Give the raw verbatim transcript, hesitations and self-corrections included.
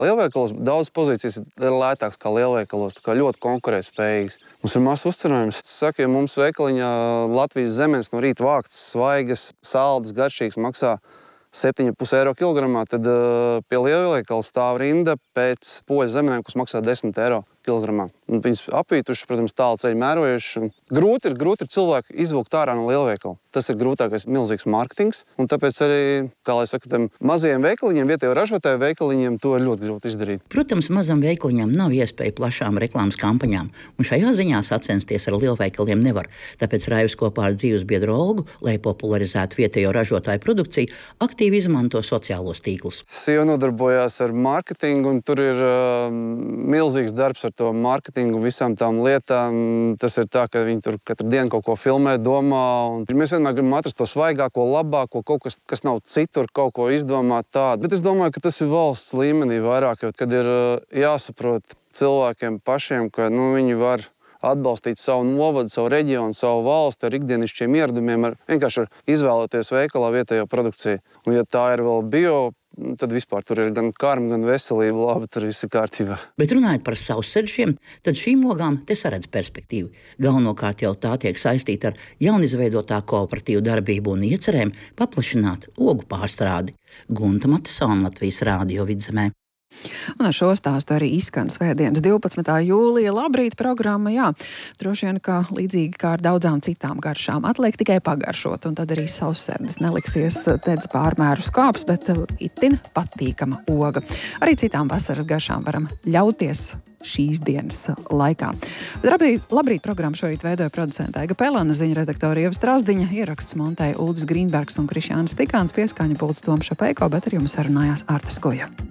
Lielveikalos daudz pozīcijas ir lētākas kā lielveikalos, tā kā ļoti konkurētspējīgas. Mums ir mazs uzcerojums. Saka, ja mums veikaliņā Latvijas zemenes no rīta vāktas, svaigas, saldas, garšīgas maksā septiņi pus eiro kilogramā, tad uh, pie lielveikala stāv rinda pēc poļu zemenēm, kas maksā desmit eiro kilogramā. Un viņas apvītušas, protams, tālu ceļu mērojušas. Grūti ir, grūti ir cilvēku izvilkt ārā no lielveikala. Tas ir grūtākais milzīgs mārketings, un tāpēc arī, kā lai saka, tam mazajiem veikaliņiem, vietējo ražotāju veikaliņiem, to ir ļoti grūti izdarīt. Protams, mazam veikaliņam nav iespēja plašām reklāmas kampaņām, un šajā ziņā sacensties ar lielveikaliem nevar. Tāpēc Raivs kopā ar dzīvesbiedru Olgu, lai popularizētu vietējo ražotāju produkciju, aktīvi izmanto sociālos tīklus. Sieva nodarbojās ar mārketingu, un tur ir uh, milzīgs darbs ar to mārketingu un visām tām lietām. Tas ir tā, ka viņi tur katru dienu kaut ko filmē, domā, un mēs vienmēr gribam atrast to svaigāko, labāko, kaut kas, kas nav citur, kaut ko izdomāt tādu. Bet es domāju, ka tas ir valsts līmenī vairāk, kad ir jāsaprot cilvēkiem pašiem, ka nu, viņi var atbalstīt savu novadu, savu reģionu, savu valsti ar ikdienišķiem ieradumiem, ar vienkārši ar izvēlēties veikalā vietējo produkciju. Un ja tā ir vēl bio, tad vispār tur ir gan karma, gan veselība, labi, tur viss ir kārtībā. Bet runājot par saussedžiem, tad šīm ogām te saredz perspektīvu. Galvenokārt jau tā tiek saistīta ar jaunizveidotā kooperatīvu darbību un iecerēm paplašināt ogu pārstrādi. Gunta Matisona, Latvijas Rādio Vidzemē. Un ar šo stāstu arī izskan svētdienas divpadsmitā jūlija Labrīt programma. Jā, droši vien, ka līdzīgi kā ar daudzām citām garšām, atliek tikai pagaršot, un tad arī saussēdes neliksies tedz pārmēru skāps, bet itin patīkama oga. Arī citām vasaras garšām varam ļauties šīs dienas laikā. Bet labrīt, labrīt programmu šorīt veidoja producenta Aiga Pelana, ziņa redaktora Ieva Strazdiņa, ieraksts montēja Uldis Grīnbergs un Krišjānis Tikāns, pieskaņa pults Toms Šapeiko, bet ar jums sarunājās Arta Skoja.